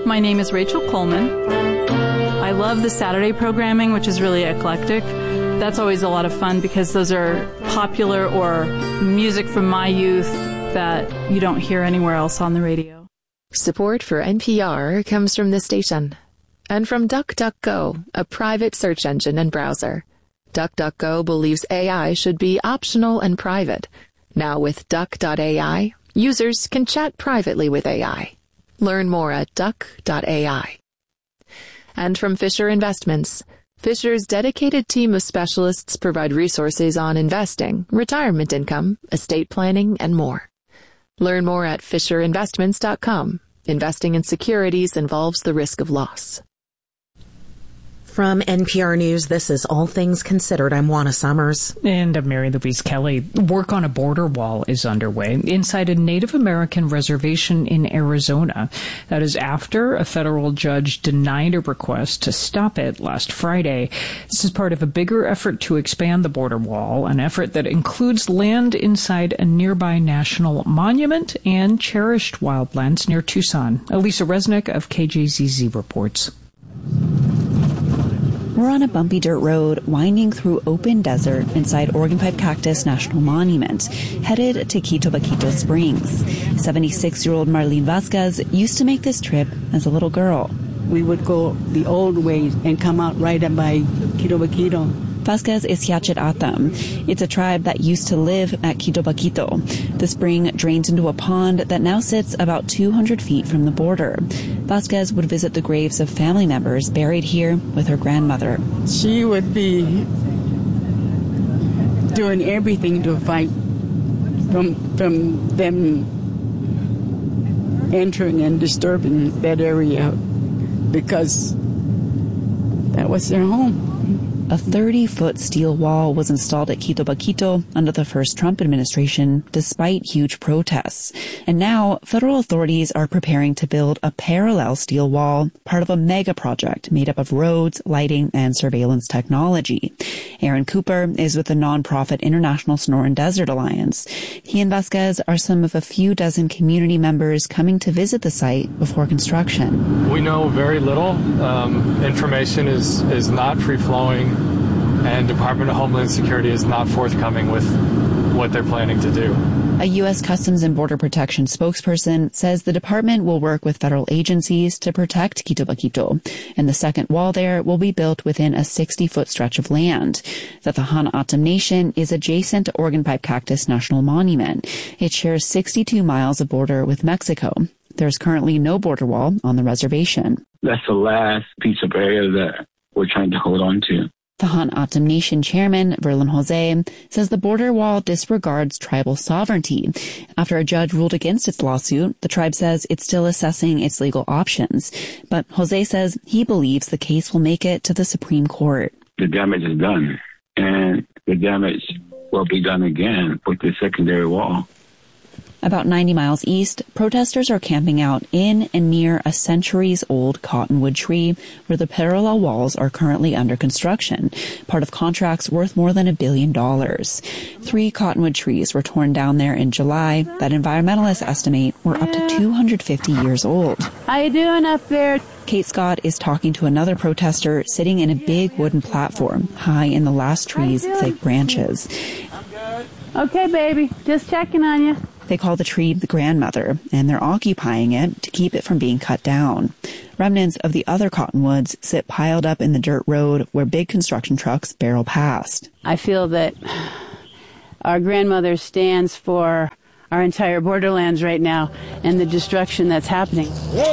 My name is Rachel Coleman. I love the Saturday programming, which is really eclectic. That's always a lot of fun because those are popular or music from my youth that you don't hear anywhere else on the radio. Support for NPR comes from this station and from DuckDuckGo, a private search engine and browser. DuckDuckGo believes AI should be optional and private. Now with Duck.ai, users can chat privately with AI. Learn more at Duck.ai. And from Fisher Investments, Fisher's dedicated team of specialists provide resources on investing, retirement income, estate planning, and more. Learn more at FisherInvestments.com. Investing in securities involves the risk of loss. From NPR News, this is All Things Considered. I'm Juana Summers. And I'm Mary Louise Kelly. Work on a border wall is underway inside a Native American reservation in Arizona. That is after a federal judge denied a request to stop it last Friday. This is part of a bigger effort to expand the border wall, an effort that includes land inside a nearby national monument and cherished wildlands near Tucson. Elisa Resnick of KJZZ reports. We're on a bumpy dirt road winding through open desert inside Organ Pipe Cactus National Monument, headed to Quito Vaquito Springs. 76-year-old Marlene Vasquez used to make this trip as a little girl. We would go the old way and come out right up by Quito Vaquito. Vasquez is Hiachet Atam. It's a tribe that used to live at Quito Vaquito. The spring drains into a pond that now sits about 200 feet from the border. Vasquez would visit the graves of family members buried here with her grandmother. She would be doing everything to fight from them entering and disturbing that area because that was their home. A 30-foot steel wall was installed at Quito Vaquito under the first Trump administration, despite huge protests. And now, federal authorities are preparing to build a parallel steel wall, part of a mega project made up of roads, lighting, and surveillance technology. Aaron Cooper is with the nonprofit International Sonoran Desert Alliance. He and Vasquez are some of a few dozen community members coming to visit the site before construction. We know very little. Information is not free-flowing. And Department of Homeland Security is not forthcoming with what they're planning to do. A U.S. Customs and Border Protection spokesperson says the department will work with federal agencies to protect Quito Vaquito, and the second wall there will be built within a 60-foot stretch of land. The Tahan Atam Nation is adjacent to Organ Pipe Cactus National Monument. It shares 62 miles of border with Mexico. There's currently no border wall on the reservation. That's the last piece of area that we're trying to hold on to. Tahan Atam Nation chairman Verlin Jose says the border wall disregards tribal sovereignty. After a judge ruled against its lawsuit, the tribe says it's still assessing its legal options. But Jose says he believes the case will make it to the Supreme Court. The damage is done, and the damage will be done again with the secondary wall. About 90 miles east, protesters are camping out in and near a centuries-old cottonwood tree where the parallel walls are currently under construction, part of contracts worth more than $1 billion. 3 cottonwood trees were torn down there in July that environmentalists estimate were up to 250 years old. How you doing up there? Kate Scott is talking to another protester sitting in a big wooden platform high in the last tree's thick branches. Okay, baby. Just checking on you. They call the tree the grandmother, and they're occupying it to keep it from being cut down. Remnants of the other cottonwoods sit piled up in the dirt road where big construction trucks barrel past. I feel that our grandmother stands for our entire borderlands right now and the destruction that's happening.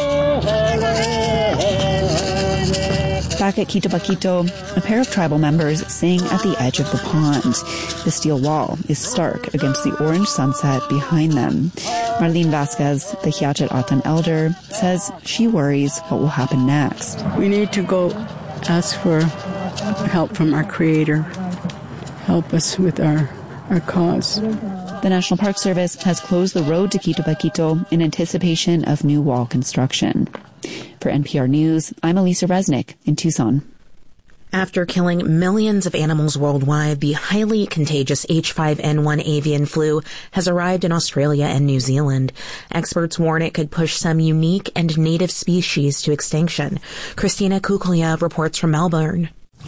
Back at Quito Vaquito, a pair of tribal members sing at the edge of the pond. The steel wall is stark against the orange sunset behind them. Marlene Vasquez, the Hiachet Atam elder, says she worries what will happen next. We need to go ask for help from our Creator. Help us with our cause. The National Park Service has closed the road to Quito Vaquito in anticipation of new wall construction. For NPR News, I'm Elisa Resnick in Tucson. After killing millions of animals worldwide, the highly contagious H5N1 avian flu has arrived in Australia and New Zealand. Experts warn it could push some unique and native species to extinction. Christina Kukulya reports from Melbourne.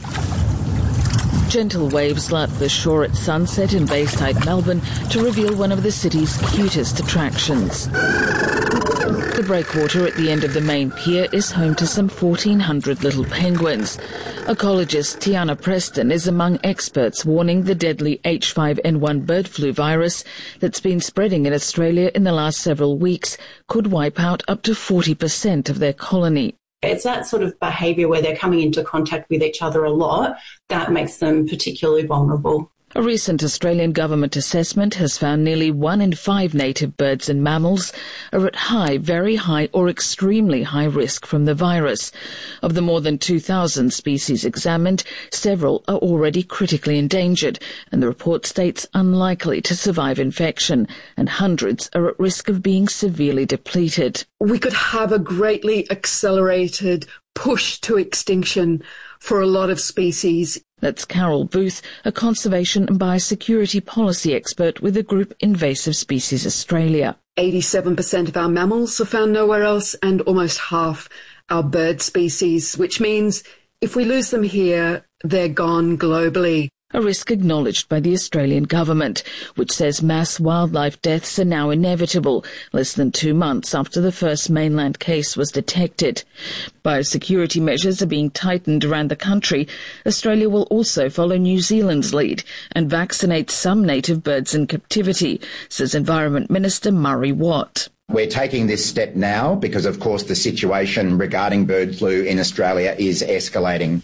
Gentle waves lap the shore at sunset in Bayside, Melbourne, to reveal one of the city's cutest attractions. The breakwater at the end of the main pier is home to some 1,400 little penguins. Ecologist Tiana Preston is among experts warning the deadly H5N1 bird flu virus that's been spreading in Australia in the last several weeks could wipe out up to 40% of their colony. It's that sort of behaviour where they're coming into contact with each other a lot that makes them particularly vulnerable. A recent Australian government assessment has found nearly 1 in 5 native birds and mammals are at high, very high or extremely high risk from the virus. Of the more than 2,000 species examined, several are already critically endangered, and the report states unlikely to survive infection, and hundreds are at risk of being severely depleted. We could have a greatly accelerated push to extinction for a lot of species. That's Carol Booth, a conservation and biosecurity policy expert with the group Invasive Species Australia. 87% of our mammals are found nowhere else, and almost half our bird species, which means if we lose them here, they're gone globally. A risk acknowledged by the Australian government, which says mass wildlife deaths are now inevitable, less than 2 months after the first mainland case was detected. Biosecurity measures are being tightened around the country. Australia will also follow New Zealand's lead and vaccinate some native birds in captivity, says Environment Minister Murray Watt. We're taking this step now because, of course, the situation regarding bird flu in Australia is escalating.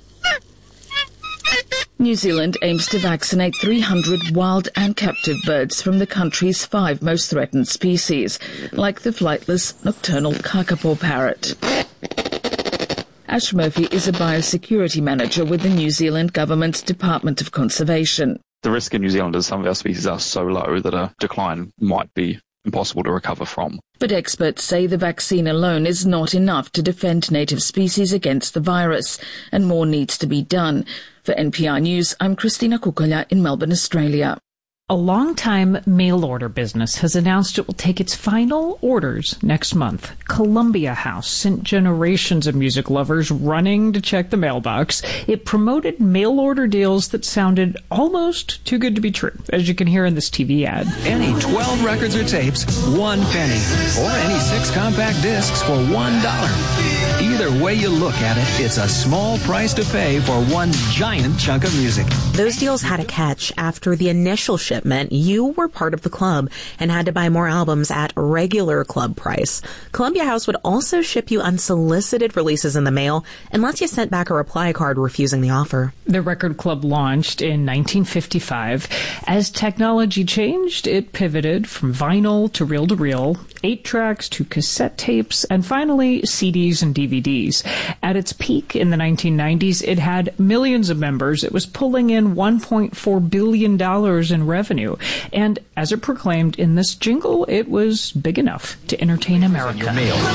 New Zealand aims to vaccinate 300 wild and captive birds from the country's 5 most threatened species, like the flightless nocturnal kakapo parrot. Ash Murphy is a biosecurity manager with the New Zealand government's Department of Conservation. The risk in New Zealand is some of our species are so low that a decline might be impossible to recover from. But experts say the vaccine alone is not enough to defend native species against the virus, and more needs to be done. For NPR News, I'm Christina Kukulya in Melbourne, Australia. A long-time mail-order business has announced it will take its final orders next month. Columbia House sent generations of music lovers running to check the mailbox. It promoted mail-order deals that sounded almost too good to be true, as you can hear in this TV ad. Any 12 records or tapes, 1 penny. Or any 6 compact discs for $1. Either way you look at it, it's a small price to pay for one giant chunk of music. Those deals had a catch. After the initial shipment, you were part of the club and had to buy more albums at regular club price. Columbia House would also ship you unsolicited releases in the mail unless you sent back a reply card refusing the offer. The record club launched in 1955. As technology changed, it pivoted from vinyl to reel-to-reel, 8 tracks to cassette tapes, and finally CDs and DVDs. At its peak in the 1990s, it had millions of members. It was pulling in $1.4 billion in revenue. And as it proclaimed in this jingle, it was big enough to entertain America.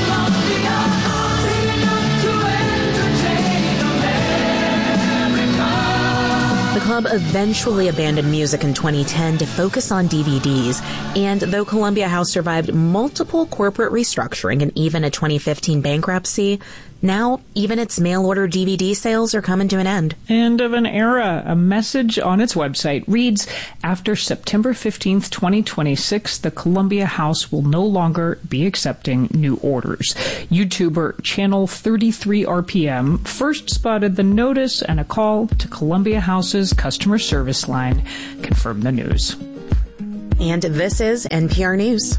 The club eventually abandoned music in 2010 to focus on DVDs, and though Columbia House survived multiple corporate restructuring and even a 2015 bankruptcy, now even its mail-order DVD sales are coming to an end. End of an era. A message on its website reads, after September 15th, 2026, the Columbia House will no longer be accepting new orders. YouTuber Channel 33 RPM first spotted the notice, and a call to Columbia House's customer service line confirmed the news. And this is NPR News.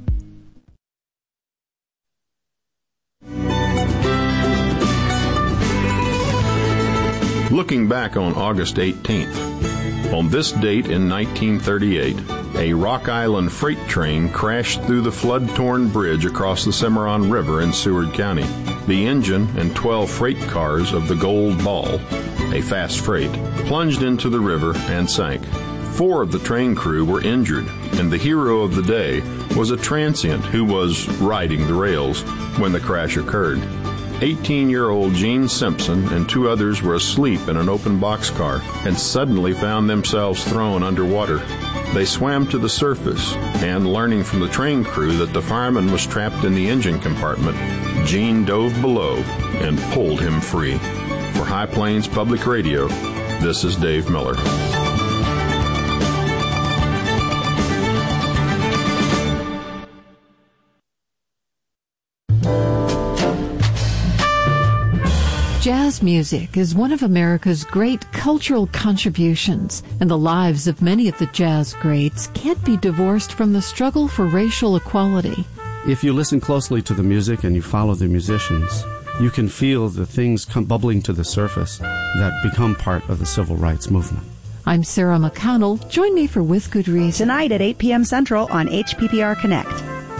Looking back on August 18th, on this date in 1938, a Rock Island freight train crashed through the flood-torn bridge across the Cimarron River in Seward County. The engine and 12 freight cars of the Gold Ball, a fast freight, plunged into the river and sank. 4 of the train crew were injured, and the hero of the day was a transient who was riding the rails when the crash occurred. 18-year-old Gene Simpson and 2 others were asleep in an open boxcar and suddenly found themselves thrown underwater. They swam to the surface, and learning from the train crew that the fireman was trapped in the engine compartment, Gene dove below and pulled him free. For High Plains Public Radio, this is Dave Miller. Jazz music is one of America's great cultural contributions, and the lives of many of the jazz greats can't be divorced from the struggle for racial equality. If you listen closely to the music and you follow the musicians, you can feel the things come bubbling to the surface that become part of the civil rights movement. I'm Sarah McConnell. Join me for With Good Reason. Tonight at 8 p.m. Central on HPPR Connect.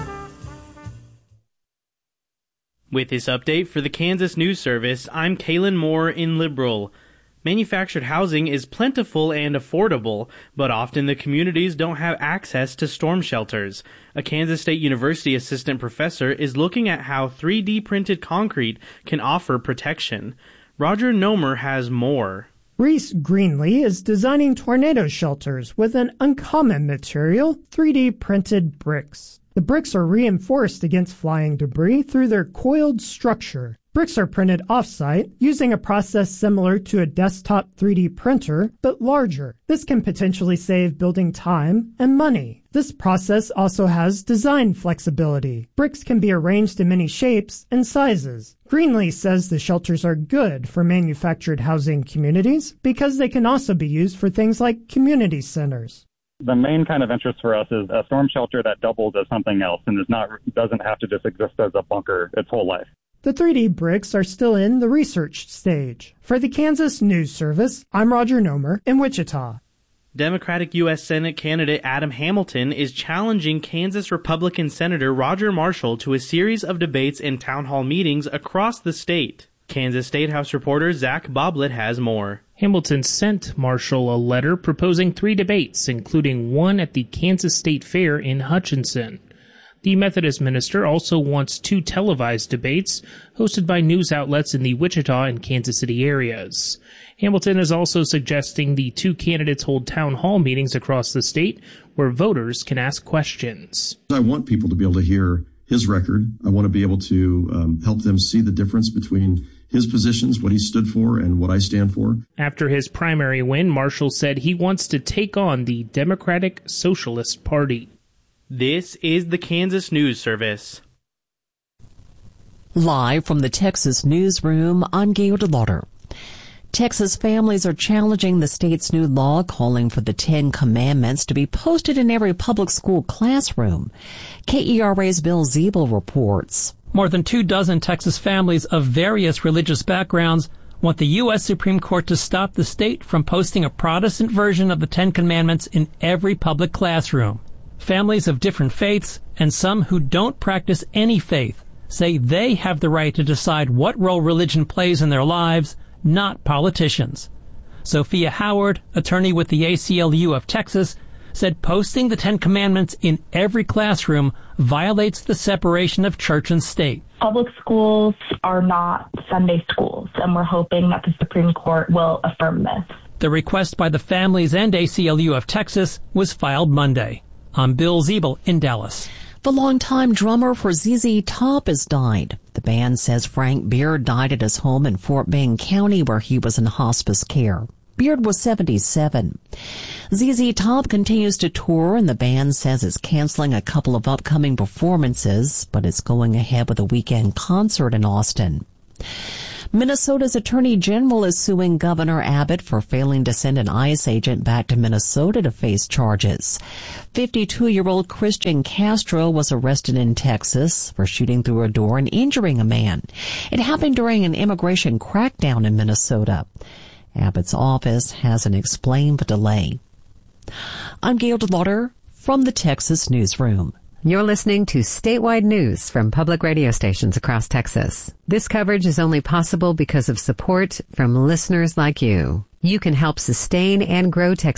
With this update for the Kansas News Service, I'm Kaylin Moore in Liberal. Manufactured housing is plentiful and affordable, but often the communities don't have access to storm shelters. A Kansas State University assistant professor is looking at how 3D printed concrete can offer protection. Roger Nomer has more. Reese Greenlee is designing tornado shelters with an uncommon material, 3D printed bricks. The bricks are reinforced against flying debris through their coiled structure. Bricks are printed off-site using a process similar to a desktop 3D printer, but larger. This can potentially save building time and money. This process also has design flexibility. Bricks can be arranged in many shapes and sizes. Greenlee says the shelters are good for manufactured housing communities because they can also be used for things like community centers. The main kind of interest for us is a storm shelter that doubles as something else and doesn't have to just exist as a bunker its whole life. The 3D bricks are still in the research stage. For the Kansas News Service, I'm Roger Nomer in Wichita. Democratic U.S. Senate candidate Adam Hamilton is challenging Kansas Republican Senator Roger Marshall to a series of debates and town hall meetings across the state. Kansas State House reporter Zach Boblet has more. Hamilton sent Marshall a letter proposing 3 debates, including one at the Kansas State Fair in Hutchinson. The Methodist minister also wants 2 televised debates hosted by news outlets in the Wichita and Kansas City areas. Hamilton is also suggesting the 2 candidates hold town hall meetings across the state where voters can ask questions. I want people to be able to hear his record. I want to be able to help them see the difference between his positions, what he stood for, and what I stand for. After his primary win, Marshall said he wants to take on the Democratic Socialist Party. This is the Kansas News Service. Live from the Texas Newsroom, I'm Gail DeLauder. Texas families are challenging the state's new law calling for the 10 Commandments to be posted in every public school classroom. KERA's Bill Ziebel reports. More than 24 Texas families of various religious backgrounds want the U.S. Supreme Court to stop the state from posting a Protestant version of the 10 Commandments in every public classroom. Families of different faiths and some who don't practice any faith say they have the right to decide what role religion plays in their lives, not politicians. Sophia Howard, attorney with the ACLU of Texas, said posting the 10 Commandments in every classroom violates the separation of church and state. Public schools are not Sunday schools, and we're hoping that the Supreme Court will affirm this. The request by the families and ACLU of Texas was filed Monday. I'm Bill Ziebel in Dallas. The longtime drummer for ZZ Top has died. The band says Frank Beard died at his home in Fort Bend County where he was in hospice care. Beard was 77. ZZ Top continues to tour, and the band says it's canceling a couple of upcoming performances, but it's going ahead with a weekend concert in Austin. Minnesota's Attorney General is suing Governor Abbott for failing to send an ICE agent back to Minnesota to face charges. 52-year-old Christian Castro was arrested in Texas for shooting through a door and injuring a man. It happened during an immigration crackdown in Minnesota. Abbott's office hasn't explained the delay. I'm Gail DeLauder from the Texas Newsroom. You're listening to statewide news from public radio stations across Texas. This coverage is only possible because of support from listeners like you. You can help sustain and grow Texas